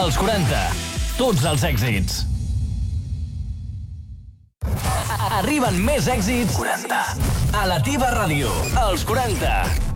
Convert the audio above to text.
Els 40. Tots els èxits. Arriben més èxits 40 a la teva ràdio. Els 40.